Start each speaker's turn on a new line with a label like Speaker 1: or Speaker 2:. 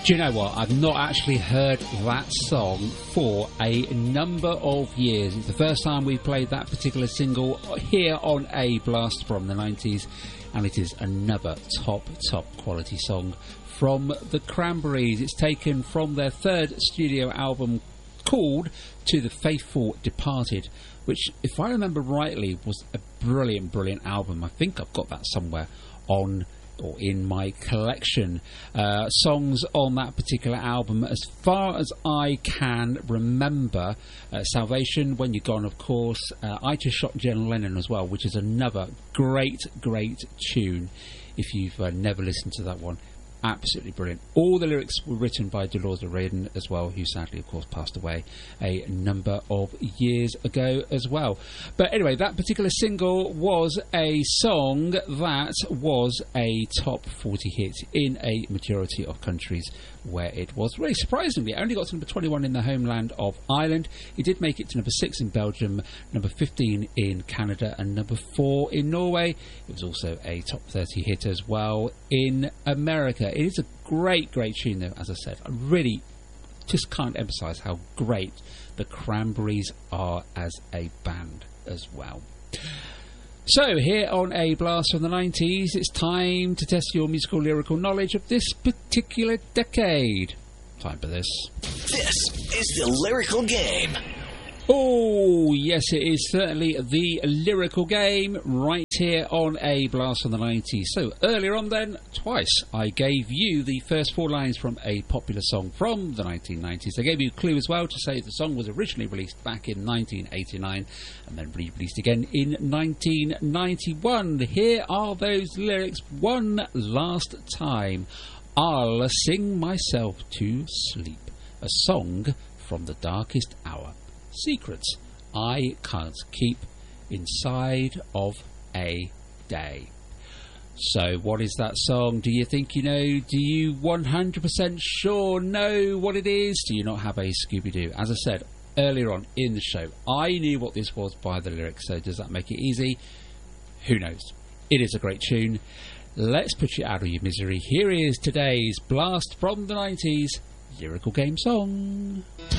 Speaker 1: Do you know what? I've not actually heard that song for a number of years. It's the first time we've played that particular single here on A Blast from the 90s, and it is another top quality song from the Cranberries. It's taken from their third studio album called To the Faithful Departed, which, if I remember rightly, was a brilliant album. I think I've got that somewhere on or in my collection. Songs on that particular album, as far as I can remember, Salvation, When You're Gone, of course, I Just Shot John Lennon as well, which is another great tune. If you've never listened to that one, absolutely brilliant. All the lyrics were written by Dolores O'Riordan as well, who sadly, of course, passed away a number of years ago as well. But anyway, that particular single was a song that was a top 40 hit in a majority of countries where it was. Really surprisingly, it only got to number 21 in the homeland of Ireland. It did make it to number 6 in Belgium, number 15 in Canada, and number 4 in Norway. It was also a top 30 hit as well in America. It is a great tune, though, as I said. I really just can't emphasise how great the Cranberries are as a band as well. So, here on A Blast from the 90s, it's time to test your musical lyrical knowledge of this particular decade. Time for this.
Speaker 2: This is the Lyrical Game.
Speaker 1: Oh, yes, it is certainly the lyrical game right here on A Blast from the 90s. So, earlier on then, twice, I gave you the first 4 lines from a popular song from the 1990s. I gave you a clue as well to say the song was originally released back in 1989 and then re-released again in 1991. Here are those lyrics one last time. I'll sing myself to sleep. A song from the darkest hour. Secrets I can't keep inside of a day. So what is that song? Do you think you know? Do you 100% sure know what it is? Do you not have a Scooby-Doo? As I said earlier on in the show, I knew what this was by the lyrics, so does that make it easy? Who knows? It is a great tune. Let's put you out of your misery. Here is today's Blast from the 90s Lyrical Game song.